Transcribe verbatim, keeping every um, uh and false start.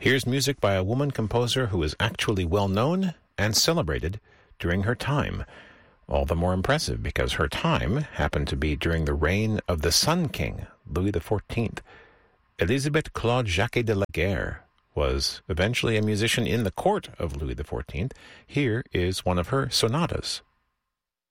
Here's music by a woman composer who is actually well known and celebrated during her time. All the more impressive because her time happened to be during the reign of the Sun King, Louis the fourteenth. Elisabeth Claude Jacquet de la Guerre was eventually a musician in the court of Louis the fourteenth. Here is one of her sonatas.